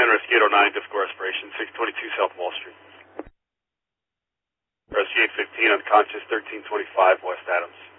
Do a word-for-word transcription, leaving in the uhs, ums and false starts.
ten, Rescue eight oh nine, difficult respiration, six twenty-two South Wall Street. Rescue eight fifteen, unconscious, thirteen twenty-five West Adams.